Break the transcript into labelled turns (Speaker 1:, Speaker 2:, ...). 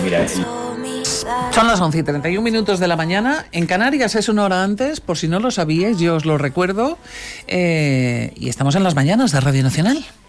Speaker 1: mira,
Speaker 2: Son las 11:31 de la mañana. En Canarias es una hora antes, por si no lo sabíais, yo os lo recuerdo. Y estamos en las mañanas de Radio Nacional.